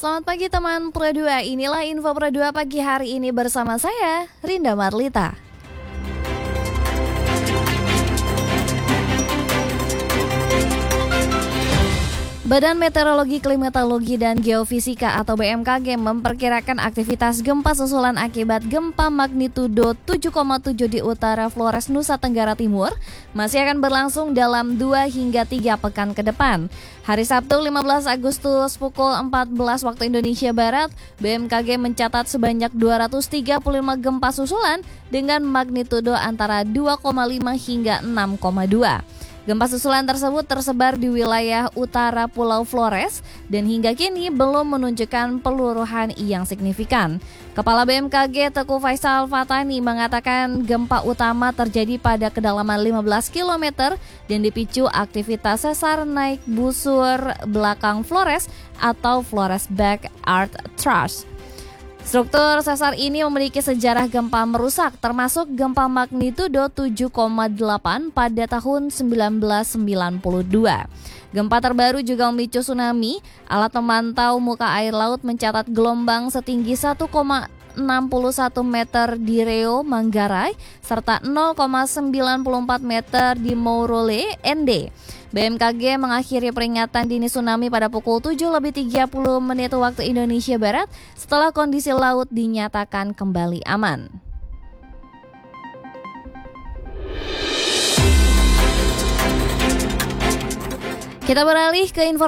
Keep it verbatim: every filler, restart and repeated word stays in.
Selamat pagi teman Pro dua, inilah info Pro dua pagi hari ini bersama saya, Rinda Marlita. Badan Meteorologi, Klimatologi, dan Geofisika atau B M K G memperkirakan aktivitas gempa susulan akibat gempa magnitudo tujuh koma tujuh di utara Flores, Nusa Tenggara Timur masih akan berlangsung dalam dua hingga tiga pekan ke depan. Hari Sabtu lima belas Agustus pukul empat belas waktu Indonesia Barat, B M K G mencatat sebanyak dua ratus tiga puluh lima gempa susulan dengan magnitudo antara dua koma lima hingga enam koma dua. Gempa susulan tersebut tersebar di wilayah utara Pulau Flores dan hingga kini belum menunjukkan peluruhan yang signifikan. Kepala B M K G Teguh Faisal Fatani mengatakan gempa utama terjadi pada kedalaman lima belas kilometer dan dipicu aktivitas sesar naik busur belakang Flores atau Flores Back Earth Thrust. Struktur sesar ini memiliki sejarah gempa merusak, termasuk gempa magnitudo tujuh koma delapan pada tahun seribu sembilan ratus sembilan puluh dua. Gempa terbaru juga memicu tsunami. Alat pemantau muka air laut mencatat gelombang setinggi satu koma enam satu meter di Reo, Manggarai, serta nol koma sembilan empat meter di Morole, N D. B M K G mengakhiri peringatan dini tsunami pada pukul tujuh lebih tiga puluh menit waktu Indonesia Barat setelah kondisi laut dinyatakan kembali aman. Kita beralih ke informasi